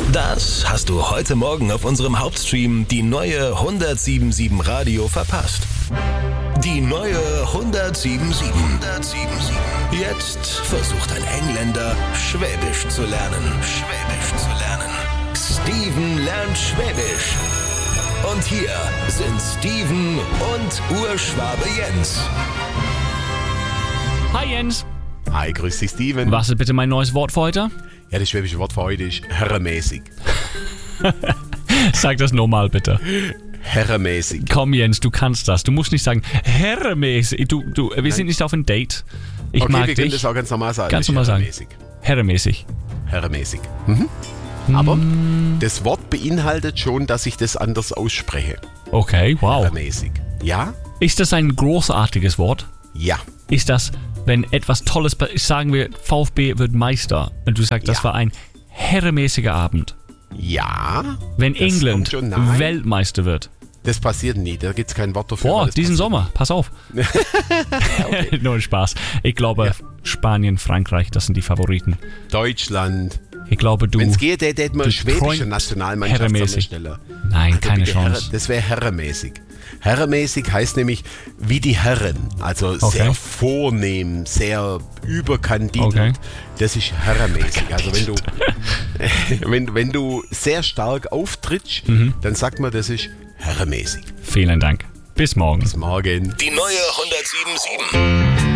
Das hast du heute Morgen auf unserem Hauptstream die neue 107.7 Radio verpasst. Die neue 107.7. Jetzt versucht ein Engländer, Schwäbisch zu lernen. Steven lernt Schwäbisch. Und hier sind Steven und Urschwabe Jens. Hi Jens. Hi, grüß dich Steven. Was ist bitte mein neues Wort für heute? Ja, das schwäbische Wort für heute ist herremäßig. Sag das nochmal bitte. Herremäßig. Komm Jens, du kannst das. Du musst nicht sagen herremäßig. Wir sind nicht auf ein Date. Ich Okay, mag wir können dich. das auch ganz normal sagen. Ganz Das ist normal sagen. herremäßig. Herremäßig. Herremäßig. Aber das Wort beinhaltet schon, dass ich das anders ausspreche. Okay, wow. Herremäßig. Ja? Ist das ein großartiges Wort? Ja. Ist das, wenn etwas Tolles, sagen wir, VfB wird Meister und du sagst, das Ja. war ein herremäßiger Abend. Ja. Wenn Das England kommt schon nahe. Weltmeister wird. Das passiert nie, da gibt es kein Wort dafür. Boah, Das diesen passiert Sommer, pass auf. Nur Spaß. Ich glaube, Ja. Spanien, Frankreich, das sind die Favoriten. nie. Deutschland. Ich glaube, du... Wenn es geht, hätte man du schwäbische träumst Nationalmannschaft herremäßig. zusammenstellen. Nein, Also keine bitte Chance. Das wäre herremäßig. Herremäßig heißt nämlich wie die Herren. Also Okay. sehr vornehm, sehr überkandidelt. Okay. Das ist herremäßig. Also wenn du sehr stark auftrittst, dann sagt man, das ist herremäßig. Vielen Dank. Bis morgen. Bis morgen. Die neue 107.7.